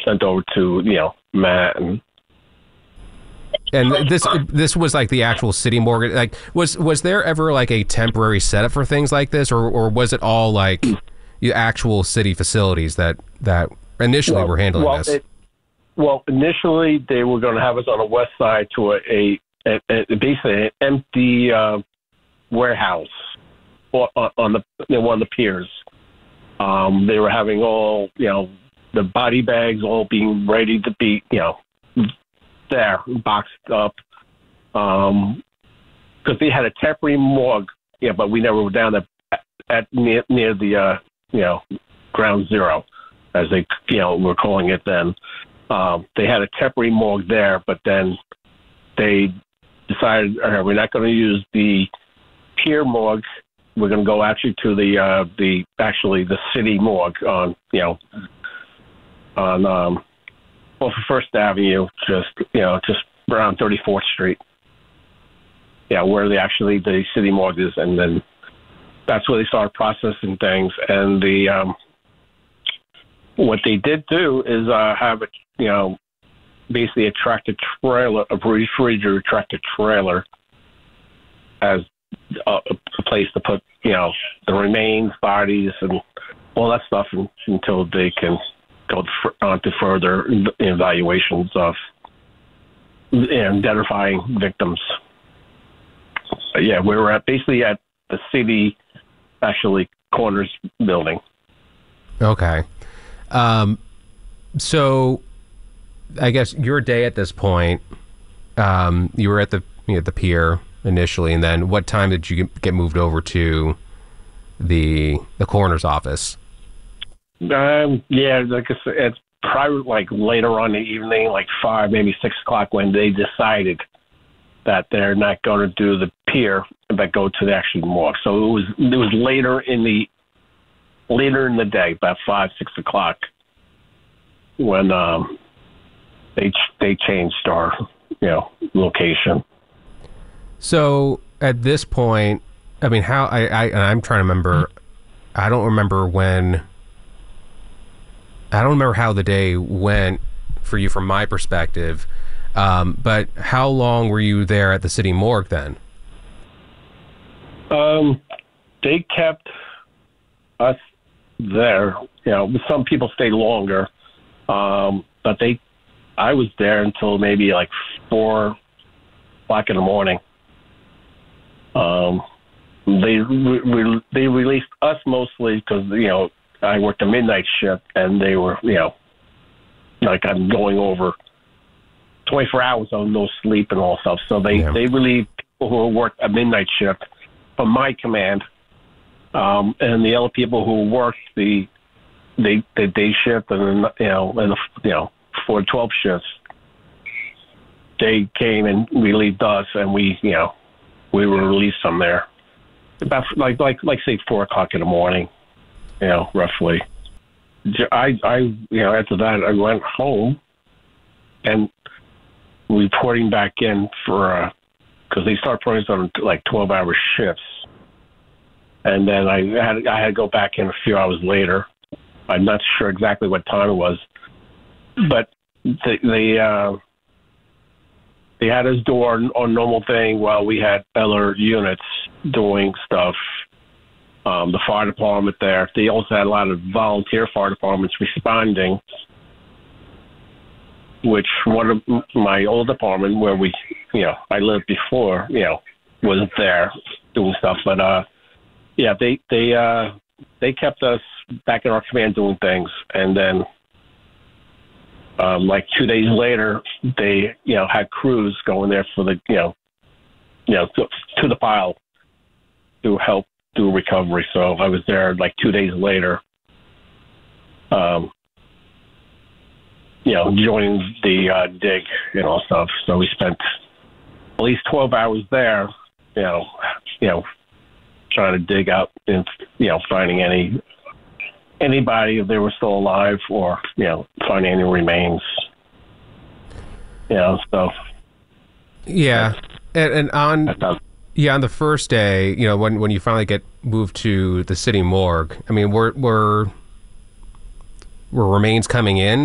sent over to Manhattan. And this was like the actual city morgue. Like, was there ever like a temporary setup for things like this, or was it all like the actual city facilities that initially were handling this? Well, initially they were going to have us on the west side to a basically an empty warehouse on one of the piers. They were having all the body bags all being ready to be there boxed up because they had a temporary morgue, but we never were down at near the ground zero, as they were calling it then. They had a temporary morgue there, but then they decided, all right, we're not going to use the pier morgue. We're going to go actually to the city morgue on off of First Avenue, just around 34th Street. Yeah, where the city morgue is, and then that's where they started processing things. And what they did do is have basically a tractor trailer, a refrigerator tractor trailer, as a place to put the remains, bodies, and all that stuff until they can go on to further evaluations of identifying victims. But yeah, we were basically at the city, corners building. Okay. So I guess your day at this point, you were at the pier initially, and then what time did you get moved over to the coroner's office? Like I said, it's probably later on in the evening, 5, maybe 6 o'clock, when they decided that they're not going to do the pier, but go to the actual morgue. So it was later in the day, about 5, 6 o'clock, when they changed our location. So at this point, I mean, how I'm trying to remember. I don't remember how the day went for you from my perspective. But how long were you there at the city morgue then? They kept us there. Some people stayed longer, but I was there until maybe 4 o'clock in the morning. They released us mostly because I worked a midnight shift, and they were I'm going over 24 hours of no sleep and all stuff. So they relieved people who worked a midnight shift from my command, and the other people who worked the day shift and the 4-12 shifts, they came and relieved us, and we were released from there about say 4 o'clock in the morning, roughly. I after that I went home and reporting back in for because they start putting us on 12-hour shifts, and then I had to go back in a few hours later. I'm not sure exactly what time it was, but they had us do our normal thing while we had other units doing stuff. The fire department there. They also had a lot of volunteer fire departments responding, which one of my old department where I lived before, was there doing stuff. But they kept us back in our command doing things, and then 2 days later, they had crews going there for the to the pile to help do recovery. So I was there 2 days later, joining the dig and all stuff. So we spent at least 12 hours there, trying to dig out and finding anybody if they were still alive, or finding any remains. So yeah, and on the first day, when you finally get moved to the city morgue, I mean, were remains coming in